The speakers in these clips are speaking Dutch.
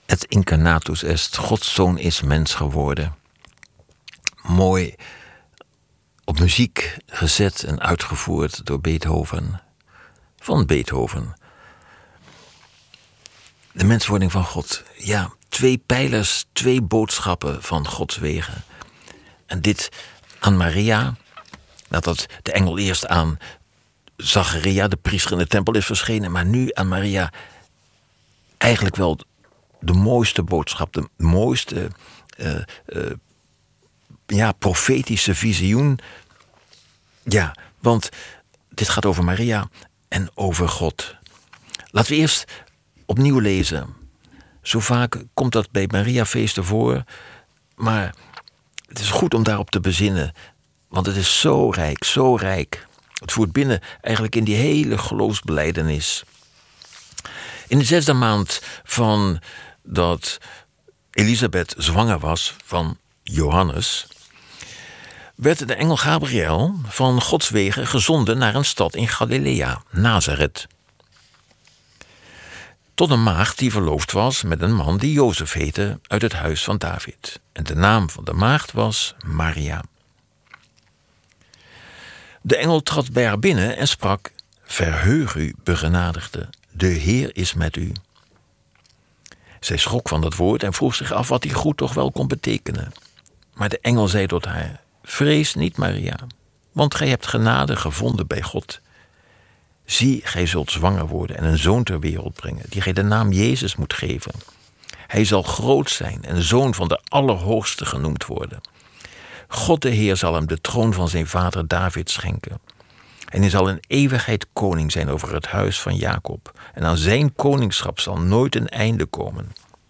Et incarnatus est, Gods Zoon is mens geworden. Mooi op muziek gezet en uitgevoerd door Beethoven. Van Beethoven. De menswording van God. Ja, 2 pijlers, 2 boodschappen van Gods wegen. En dit aan Maria, nadat de engel eerst aan Zacharia, de priester in de tempel, is verschenen, maar nu aan Maria eigenlijk wel de mooiste boodschap, de mooiste profetische visioen. Ja, want dit gaat over Maria en over God. Laten we eerst opnieuw lezen. Zo vaak komt dat bij Mariafeesten voor, maar het is goed om daarop te bezinnen, want het is zo rijk, zo rijk. Het voert binnen eigenlijk in die hele geloofsbelijdenis. In de 6e maand van dat Elisabeth zwanger was van Johannes, werd de engel Gabriel van Gods wegen gezonden naar een stad in Galilea, Nazareth. Tot een maagd die verloofd was met een man die Jozef heette uit het huis van David. En de naam van de maagd was Maria. De engel trad bij haar binnen en sprak: Verheug u, begenadigde, de Heer is met u. Zij schrok van dat woord en vroeg zich af wat die groet toch wel kon betekenen. Maar de engel zei tot haar: Vrees niet, Maria, want gij hebt genade gevonden bij God. Zie, gij zult zwanger worden en een zoon ter wereld brengen, die gij de naam Jezus moet geven. Hij zal groot zijn en zoon van de Allerhoogste genoemd worden. God de Heer zal hem de troon van zijn vader David schenken. En hij zal in eeuwigheid koning zijn over het huis van Jacob. En aan zijn koningschap zal nooit een einde komen.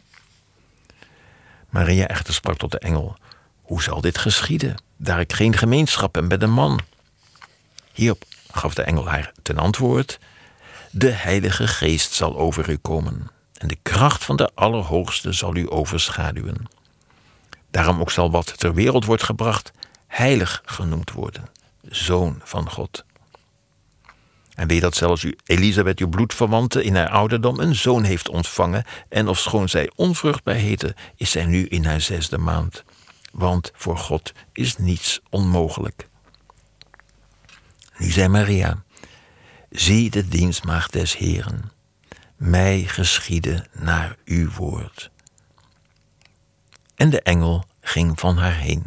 Maria echter sprak tot de engel: Hoe zal dit geschieden, daar ik geen gemeenschap heb met een man? Hierop gaf de engel haar ten antwoord: De Heilige Geest zal over u komen, en de kracht van de Allerhoogste zal u overschaduwen. Daarom ook zal wat ter wereld wordt gebracht heilig genoemd worden, zoon van God. En weet dat zelfs Elisabeth, uw bloedverwante, in haar ouderdom een zoon heeft ontvangen, en ofschoon zij onvruchtbaar heette, is zij nu in haar 6e maand. Want voor God is niets onmogelijk. Nu zei Maria: Zie de dienstmaagd des Heeren, mij geschieden naar uw woord. En de engel ging van haar heen.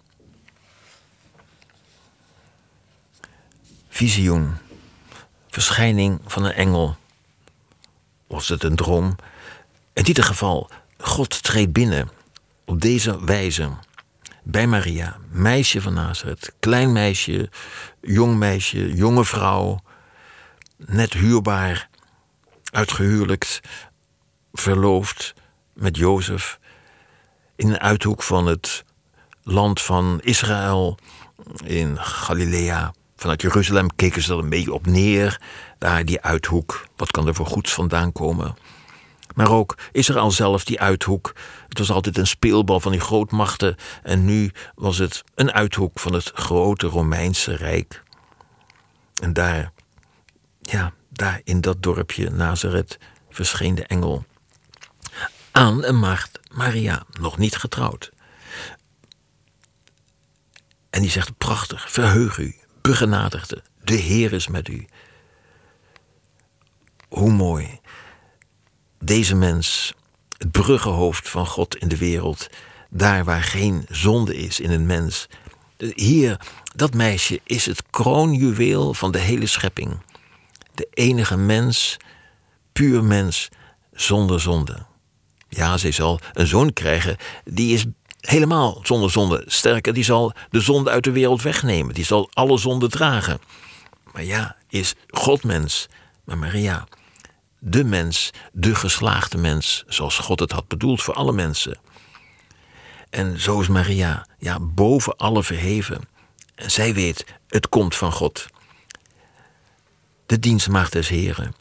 Visioen, verschijning van een engel. Was het een droom? In ieder geval, God treedt binnen op deze wijze bij Maria, meisje van Nazareth, klein meisje, jonge vrouw, net huwbaar, uitgehuwelijkt, verloofd met Jozef, in een uithoek van het land van Israël, in Galilea. Vanuit Jeruzalem keken ze er een beetje op neer, daar die uithoek. Wat kan er voor goeds vandaan komen? Maar ook Israël zelf, die uithoek. Het was altijd een speelbal van die grootmachten. En nu was het een uithoek van het grote Romeinse Rijk. En daar in dat dorpje Nazareth verscheen de engel aan een maagd, Maria, nog niet getrouwd. En die zegt prachtig: Verheug u, begenadigde, de Heer is met u. Hoe mooi. Deze mens, het bruggenhoofd van God in de wereld, daar waar geen zonde is in een mens. Hier, dat meisje is het kroonjuweel van de hele schepping. De enige mens, puur mens, zonder zonde. Ja, zij zal een zoon krijgen, die is helemaal zonder zonde. Sterker, die zal de zonde uit de wereld wegnemen. Die zal alle zonde dragen. Maar ja, is God mens. Maar Maria, de mens, de geslaagde mens, zoals God het had bedoeld voor alle mensen. En zo is Maria, boven alle verheven. En zij weet, het komt van God. De dienstmaagd des Heren.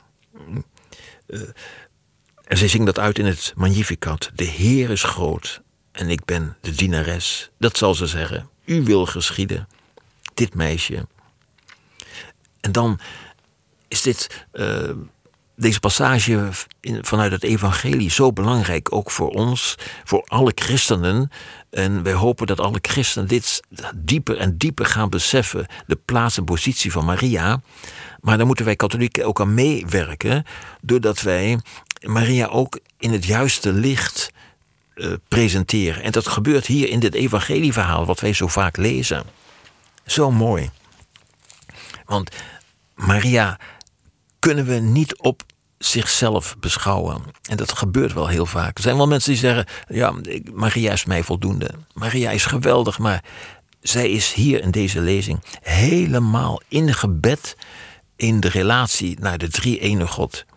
En zij zingt dat uit in het Magnificat. De Heer is groot en ik ben de dienares. Dat zal ze zeggen. U wil geschieden. Dit meisje. En dan is dit deze passage vanuit het evangelie zo belangrijk, ook voor ons, voor alle christenen. En wij hopen dat alle christenen dit dieper en dieper gaan beseffen, de plaats en positie van Maria. Maar daar moeten wij katholieken ook aan meewerken, doordat wij Maria ook in het juiste licht presenteren. En dat gebeurt hier in dit evangelieverhaal, wat wij zo vaak lezen. Zo mooi. Want Maria kunnen we niet op zichzelf beschouwen. En dat gebeurt wel heel vaak. Er zijn wel mensen die zeggen, ja, Maria is mij voldoende. Maria is geweldig, maar zij is hier in deze lezing helemaal ingebed in de relatie naar de drie-ene God.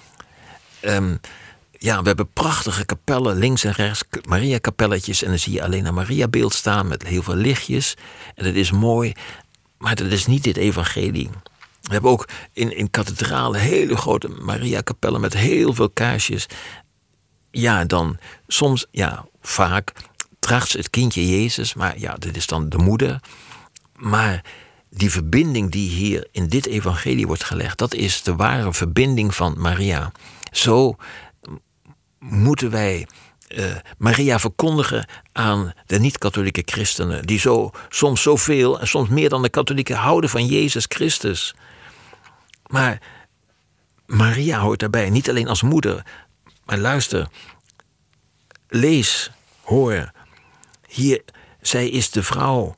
Ja, we hebben prachtige kapellen links en rechts, Maria-kapelletjes. En dan zie je alleen een Maria-beeld staan met heel veel lichtjes. En dat is mooi, maar dat is niet dit evangelie. We hebben ook in kathedralen hele grote Maria-kapellen met heel veel kaarsjes. Ja, dan soms, ja, vaak draagt ze het kindje Jezus. Maar ja, dit is dan de moeder. Maar die verbinding die hier in dit evangelie wordt gelegd, dat is de ware verbinding van Maria. Zo moeten wij Maria verkondigen aan de niet-katholieke christenen, die soms zoveel en soms meer dan de katholieken houden van Jezus Christus. Maar Maria hoort daarbij, niet alleen als moeder. Maar luister, lees, hoor. Hier, zij is de vrouw,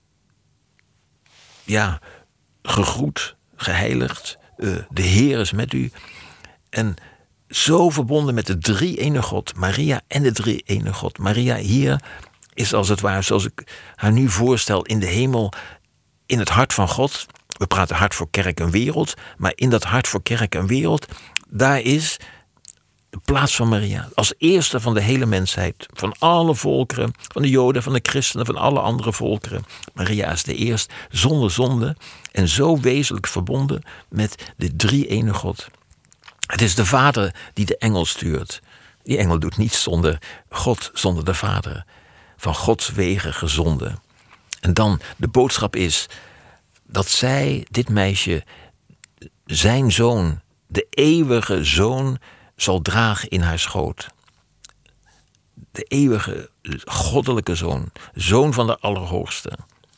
ja, gegroet, geheiligd. De Heer is met u. En zo verbonden met de drie-ene God, Maria en de drie-ene God. Maria hier is als het ware, zoals ik haar nu voorstel, in de hemel, in het hart van God. We praten hart voor kerk en wereld, maar in dat hart voor kerk en wereld, daar is de plaats van Maria. Als eerste van de hele mensheid, van alle volkeren, van de Joden, van de christenen, van alle andere volkeren. Maria is de eerste, zonder zonde en zo wezenlijk verbonden met de drie-ene God. Het is de Vader die de engel stuurt. Die engel doet niets zonder God, zonder de Vader. Van Gods wegen gezonden. En dan, de boodschap is dat zij, dit meisje, zijn zoon, de eeuwige zoon, zal dragen in haar schoot. De eeuwige, goddelijke zoon. Zoon van de Allerhoogste.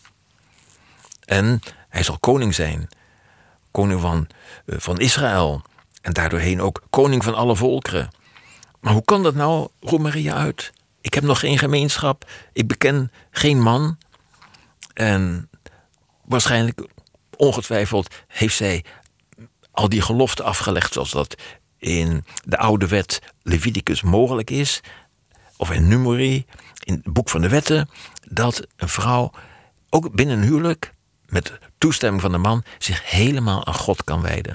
En hij zal koning zijn. Koning van Israël. En daardoorheen ook koning van alle volkeren. Maar hoe kan dat nou, roept Maria uit? Ik heb nog geen gemeenschap. Ik beken geen man. En waarschijnlijk, ongetwijfeld, heeft zij al die geloften afgelegd, zoals dat in de oude wet Leviticus mogelijk is. Of in Numeri, in het boek van de wetten. Dat een vrouw, ook binnen een huwelijk, met toestemming van de man, zich helemaal aan God kan wijden.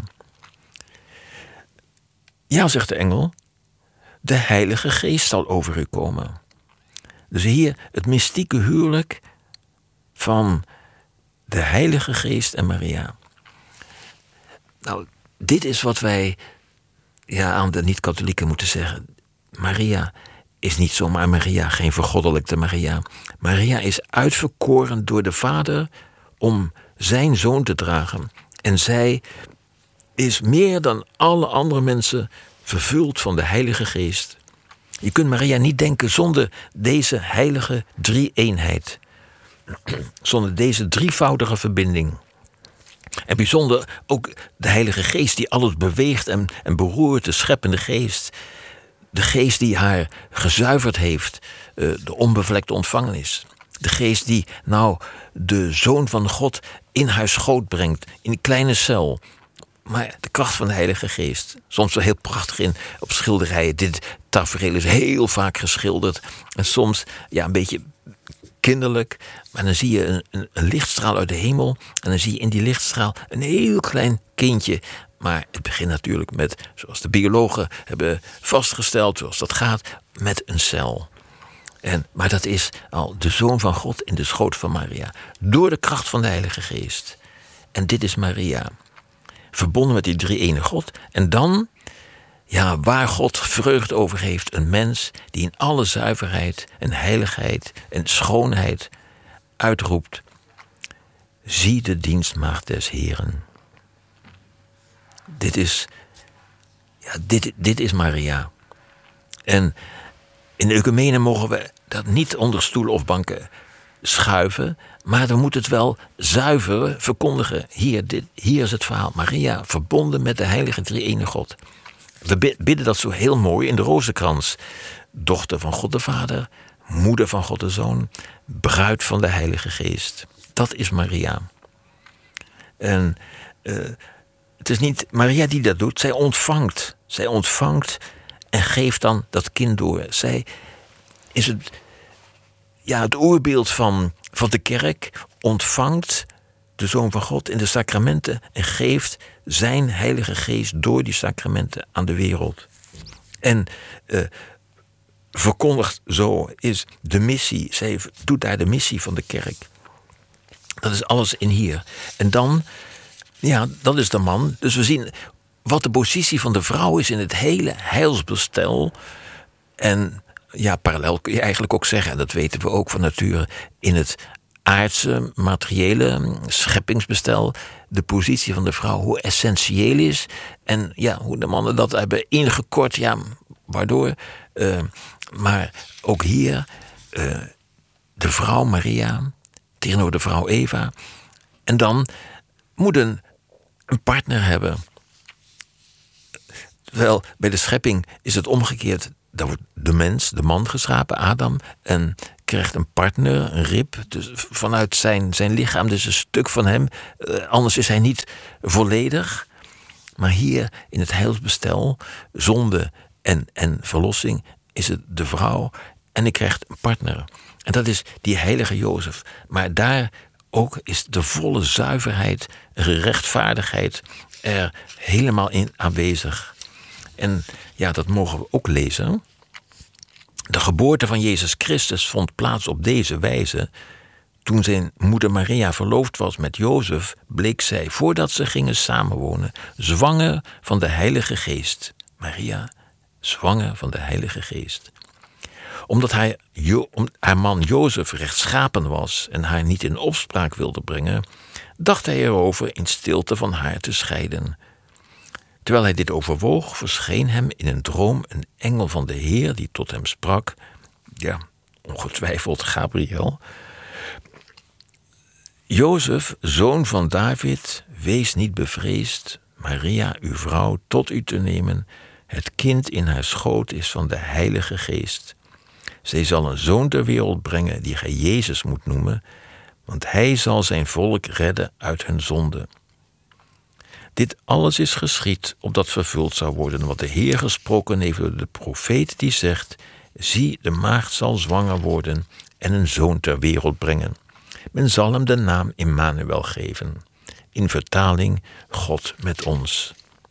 Ja, zegt de engel, de Heilige Geest zal over u komen. Dus hier het mystieke huwelijk van de Heilige Geest en Maria. Nou, dit is wat wij aan de niet-katholieken moeten zeggen. Maria is niet zomaar Maria, geen vergoddelijkte Maria. Maria is uitverkoren door de Vader om zijn zoon te dragen. En zij is meer dan alle andere mensen vervuld van de Heilige Geest. Je kunt Maria niet denken zonder deze heilige drie-eenheid. Zonder deze drievoudige verbinding. En bijzonder ook de Heilige Geest die alles beweegt en beroert, de scheppende geest. De geest die haar gezuiverd heeft, de onbevlekte ontvangenis. De geest die de Zoon van God in haar schoot brengt, in een kleine cel. Maar de kracht van de Heilige Geest, soms wel heel prachtig op schilderijen. Dit tafereel is heel vaak geschilderd. En soms een beetje kinderlijk. Maar dan zie je een lichtstraal uit de hemel. En dan zie je in die lichtstraal een heel klein kindje. Maar het begint natuurlijk met, zoals de biologen hebben vastgesteld, zoals dat gaat, met een cel. Maar dat is al de Zoon van God in de schoot van Maria. Door de kracht van de Heilige Geest. En dit is Maria. Verbonden met die drie-ene God. En dan, waar God vreugde over heeft, een mens die in alle zuiverheid en heiligheid en schoonheid uitroept: zie de dienstmaagd des Heren. Dit is Ja, dit is Maria. En in de ecumene mogen we dat niet onder stoelen of banken schuiven, maar we moeten het wel zuiver verkondigen. Hier is het verhaal. Maria verbonden met de heilige drie-ene God. We bidden dat zo heel mooi in de rozenkrans. Dochter van God de Vader, moeder van God de Zoon, bruid van de Heilige Geest. Dat is Maria. En het is niet Maria die dat doet, zij ontvangt. Zij ontvangt en geeft dan dat kind door. Zij is het oerbeeld van de kerk, ontvangt de Zoon van God in de sacramenten en geeft zijn Heilige Geest door die sacramenten aan de wereld. En verkondigt zo is de missie. Zij doet daar de missie van de kerk. Dat is alles in hier. En dan, dat is de man. Dus we zien wat de positie van de vrouw is in het hele heilsbestel. En parallel kun je eigenlijk ook zeggen, en dat weten we ook van nature, in het aardse, materiële scheppingsbestel, de positie van de vrouw, hoe essentieel is. En hoe de mannen dat hebben ingekort, waardoor. Maar ook hier, de vrouw Maria tegenover de vrouw Eva. En dan moet een partner hebben. Terwijl bij de schepping is het omgekeerd. Daar wordt de mens, de man geschapen, Adam, en krijgt een partner, een rib, dus vanuit zijn lichaam, dus een stuk van hem. Anders is hij niet volledig. Maar hier in het heilsbestel, zonde en verlossing, is het de vrouw en hij krijgt een partner. En dat is die heilige Jozef. Maar daar ook is de volle zuiverheid, rechtvaardigheid er helemaal in aanwezig. En dat mogen we ook lezen. De geboorte van Jezus Christus vond plaats op deze wijze. Toen zijn moeder Maria verloofd was met Jozef, bleek zij, voordat ze gingen samenwonen, zwanger van de Heilige Geest. Maria, zwanger van de Heilige Geest. Omdat haar man Jozef rechtschapen was en haar niet in opspraak wilde brengen, dacht hij erover in stilte van haar te scheiden. Terwijl hij dit overwoog, verscheen hem in een droom een engel van de Heer die tot hem sprak. Ongetwijfeld Gabriel. Jozef, zoon van David, wees niet bevreesd, Maria, uw vrouw, tot u te nemen. Het kind in haar schoot is van de Heilige Geest. Zij zal een zoon ter wereld brengen die gij Jezus moet noemen, want hij zal zijn volk redden uit hun zonde. Dit alles is geschied, opdat vervuld zou worden wat de Heer gesproken heeft door de profeet die zegt, zie, de maagd zal zwanger worden en een zoon ter wereld brengen. Men zal hem de naam Immanuel geven. In vertaling, God met ons.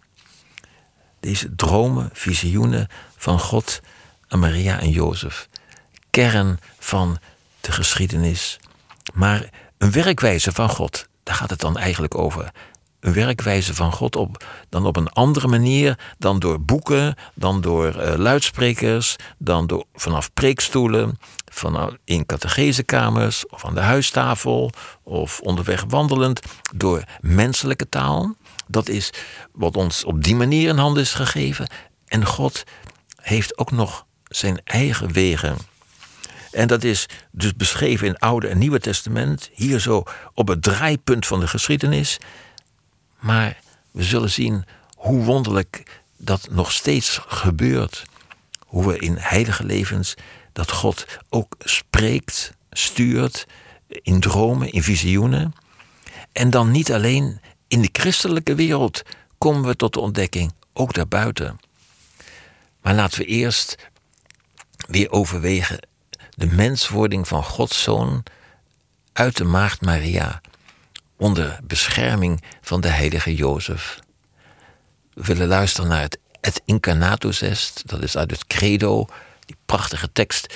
Deze dromen, visioenen van God aan Maria en Jozef. Kern van de geschiedenis. Maar een werkwijze van God, daar gaat het dan eigenlijk over. Een werkwijze van God dan op een andere manier dan door boeken, dan door luidsprekers, dan vanaf preekstoelen, in catechesekamers of aan de huistafel of onderweg wandelend, door menselijke taal. Dat is wat ons op die manier in handen is gegeven. En God heeft ook nog zijn eigen wegen. En dat is dus beschreven in het Oude en Nieuwe Testament, hier zo op het draaipunt van de geschiedenis. Maar we zullen zien hoe wonderlijk dat nog steeds gebeurt. Hoe we in heilige levens, dat God ook spreekt, stuurt, in dromen, in visioenen. En dan niet alleen in de christelijke wereld komen we tot de ontdekking, ook daarbuiten. Maar laten we eerst weer overwegen de menswording van Gods Zoon uit de maagd Maria, onder bescherming van de heilige Jozef. We willen luisteren naar het Incarnatus Est, dat is uit het Credo, die prachtige tekst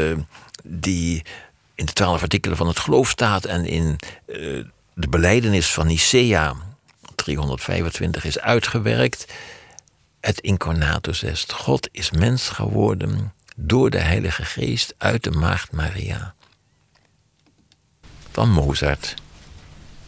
die in de 12 artikelen van het geloof staat en in de belijdenis van Nicea 325 is uitgewerkt. Het Incarnatus Est. God is mens geworden door de Heilige Geest uit de maagd Maria. Van Mozart.